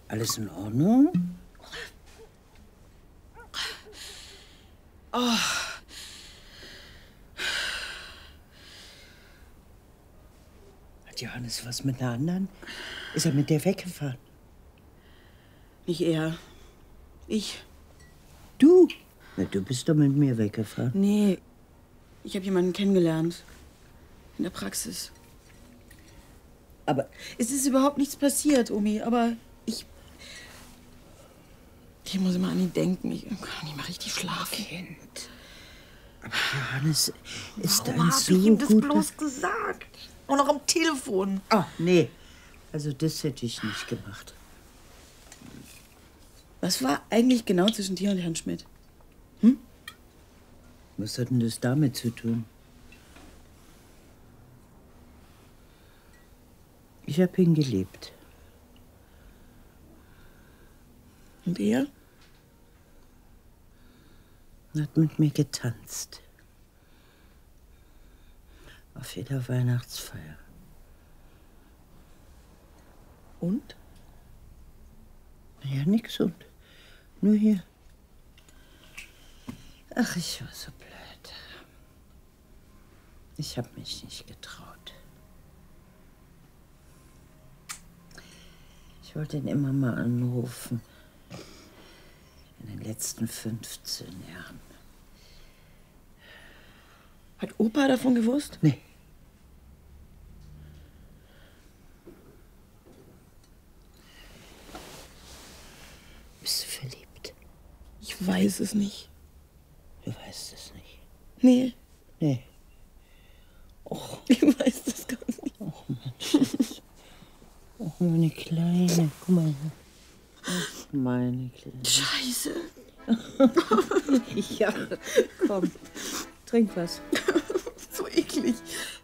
Alles in Ordnung? Oh. Hat Johannes was mit einer anderen? Ist er mit der weggefahren? Nicht er. Ich. Du? Na, du bist doch mit mir weggefahren. Nee, ich habe jemanden kennengelernt. In der Praxis. Aber es ist überhaupt nichts passiert, Omi, aber ich muss immer an ihn denken. Ich kann nicht mal richtig schlafen. Kind. Aber Johannes ist ein Warum hab so ich ihm das guter... bloß gesagt? Und noch am Telefon. Oh, nee. Also das hätte ich nicht gemacht. Was war eigentlich genau zwischen dir und Herrn Schmidt? Was hat denn das damit zu tun? Ich habe ihn geliebt. Und er? Er hat mit mir getanzt. Auf jeder Weihnachtsfeier. Und? Ja, nix und. Nur hier. Ach, ich war so blöd. Ich habe mich nicht getraut. Ich wollte ihn immer mal anrufen. In den letzten 15 Jahren. Hat Opa davon gewusst? Nee. Bist du verliebt? Ich weiß es nicht. Du weißt es nicht. Nee. Nee. Och, ich weiß das gar nicht. Och, mein Schatz. Och, meine Kleine. Guck mal hier. Och, meine Kleine. Scheiße. Ja, komm. Trink was. So eklig.